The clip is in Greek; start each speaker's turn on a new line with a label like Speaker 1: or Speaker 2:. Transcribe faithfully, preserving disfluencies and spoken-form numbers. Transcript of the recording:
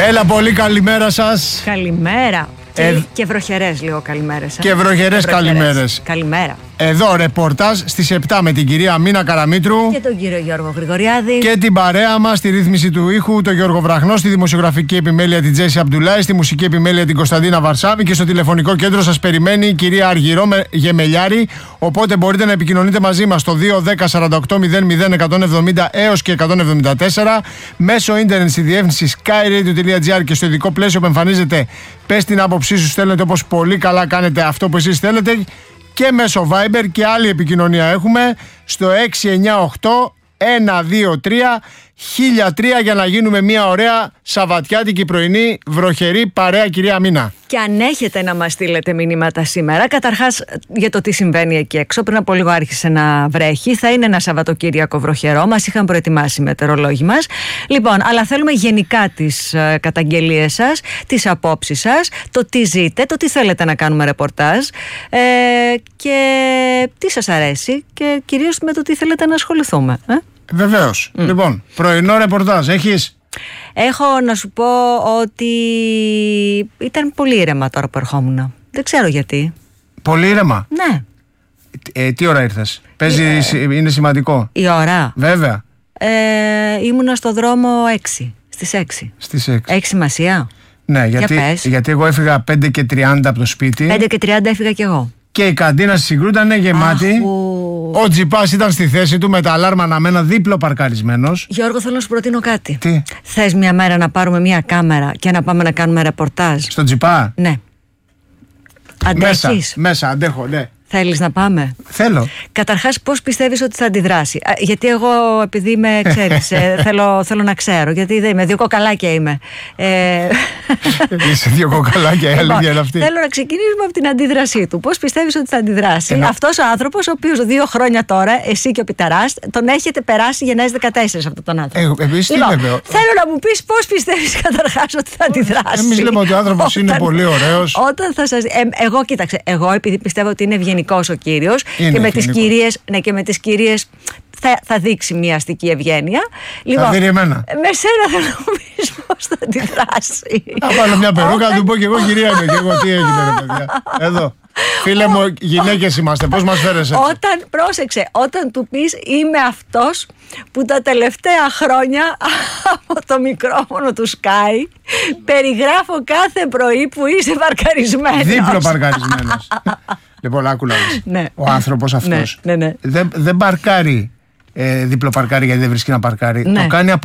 Speaker 1: Έλα, πολύ καλημέρα σας.
Speaker 2: Καλημέρα.
Speaker 1: Ε...
Speaker 2: Και βροχερές λίγο καλημέρες.
Speaker 1: Και βροχερές καλημέρες.
Speaker 2: Καλημέρα.
Speaker 1: Εδώ ρεπορτάζ στις επτά με την κυρία Μίνα Καραμήτρου
Speaker 2: και τον κύριο Γιώργο Γρηγοριάδη.
Speaker 1: Και την παρέα μας στη ρύθμιση του ήχου, τον Γιώργο Βραχνό, στη δημοσιογραφική επιμέλεια την Τζέσι Αμπτουλάη, στη μουσική επιμέλεια την Κωνσταντίνα Βαρσάβη και στο τηλεφωνικό κέντρο σας περιμένει η κυρία Αργυρό Γεμελιάρη. Οπότε μπορείτε να επικοινωνείτε μαζί μας στο δύο ένα μηδέν σαράντα οκτώ μηδέν μηδέν εκατόν εβδομήντα έως και εκατόν εβδομήντα τέσσερα μέσω ίντερνετ στη διεύθυνση skyradio τελεία gr και στο ειδικό πλαίσιο που εμφανίζεται. Πες την άποψή σου, στέλνετε όπως πολύ καλά κάνετε αυτό που εσείς θέλετε. Και μέσω Viber και άλλη επικοινωνία έχουμε στο έξι εννιά οκτώ ένα δύο τρία χίλια τρία για να γίνουμε μια ωραία σαββατιάτικη πρωινή βροχερή παρέα, κυρία Μίνα.
Speaker 2: Και αν έχετε να μας στείλετε μηνύματα σήμερα, καταρχάς για το τι συμβαίνει εκεί έξω, πριν από λίγο άρχισε να βρέχει, θα είναι ένα Σαββατοκύριακο βροχερό, μας είχαν προετοιμάσει οι μετεωρολόγοι μας. Λοιπόν, αλλά θέλουμε γενικά τις ε, καταγγελίες σας, τις απόψεις σας, το τι ζείτε, το τι θέλετε να κάνουμε ρεπορτάζ ε, και τι σας αρέσει και κυρίως με το τι θέλετε να ασχοληθούμε. Ε?
Speaker 1: Βεβαίως. Mm. Λοιπόν, πρωινό ρεπορτάζ έχεις?
Speaker 2: Έχω να σου πω ότι ήταν πολύ ήρεμα τώρα που ερχόμουν. Δεν ξέρω γιατί.
Speaker 1: Πολύ ήρεμα?
Speaker 2: Ναι.
Speaker 1: Ε, τι ώρα ήρθες? Παίζει, ε, είναι σημαντικό.
Speaker 2: Η ώρα?
Speaker 1: Βέβαια.
Speaker 2: Ε, ήμουνα στο δρόμο έξι. Στις έξι.
Speaker 1: Στις έξι.
Speaker 2: Έχει σημασία?
Speaker 1: Ναι, γιατί, γιατί εγώ έφυγα πέντε και τριάντα από το σπίτι.
Speaker 2: πέντε και τριάντα έφυγα κι εγώ.
Speaker 1: Και η καντίνα στη Συγκρού ήταν γεμάτη.
Speaker 2: Αχου.
Speaker 1: Ο τζιπάς ήταν στη θέση του με τα αλάρμα αναμένα δίπλο παρκαρισμένος.
Speaker 2: Γιώργο, θέλω να σου προτείνω κάτι.
Speaker 1: Τι?
Speaker 2: Θες μια μέρα να πάρουμε μια κάμερα και να πάμε να κάνουμε ρεπορτάζ?
Speaker 1: Στον τζιπά?
Speaker 2: Ναι. Αντέχεις?
Speaker 1: Μέσα, μέσα, αντέχω, ναι.
Speaker 2: Θέλεις να πάμε?
Speaker 1: Θέλω.
Speaker 2: Καταρχάς, πώς πιστεύεις ότι θα αντιδράσει? Α, γιατί εγώ, επειδή είμαι, ξέρεις, ε, θέλω, θέλω να ξέρω. Γιατί δεν είμαι, δύο κοκαλάκια είμαι. Ε...
Speaker 1: Είσαι δύο κοκαλάκια, η αλήθεια είναι αυτή.
Speaker 2: Θέλω να ξεκινήσουμε από την αντίδρασή του. Πώς πιστεύεις ότι θα αντιδράσει? Ενώ... αυτός ο άνθρωπος, ο οποίος δύο χρόνια τώρα, εσύ και ο Πιταράς, τον έχετε περάσει γενναίες δεκατέσσερα αυτόν τον άνθρωπο.
Speaker 1: Ε, επίσης τι
Speaker 2: λοιπόν,
Speaker 1: λέμε.
Speaker 2: Θέλω να μου πεις πώς πιστεύεις καταρχάς ότι θα αντιδράσει.
Speaker 1: Εμείς λέμε ότι ο άνθρωπος είναι πολύ ωραίος.
Speaker 2: Όταν θα σας... ε, εγώ, κοίταξε, εγώ επειδή πιστεύω ότι είναι ευγενικός ο κύριος και με, τις κυρίες, ναι, και με τις κυρίες θα, θα δείξει μια αστική ευγένεια. Λοιπόν,
Speaker 1: θα δίνει εμένα.
Speaker 2: Με σένα θέλω να μου πεις πώς θα αντιδράσει.
Speaker 1: Θα βάλω μια περούκα να του πω και εγώ κυρία είμαι και εγώ τι έγινε ρε παιδιά. Εδώ. Φίλε μου, γυναίκες είμαστε, πώς μας φέρες έτσι?
Speaker 2: Όταν, πρόσεξε, όταν του πεις είμαι αυτός που τα τελευταία χρόνια από το μικρόφωνο του Sky περιγράφω κάθε πρωί που είσαι παρκαρισμένος.
Speaker 1: Δίπλο παρκαρισμένος. Λοιπόν, άκου να δεις.
Speaker 2: Ναι.
Speaker 1: Ο άνθρωπος αυτός
Speaker 2: ναι, ναι, ναι.
Speaker 1: δεν, δεν παρκάρει ε, δίπλο παρκάρει γιατί δεν βρίσκει να παρκάρει.
Speaker 2: Ναι.
Speaker 1: Το κάνει από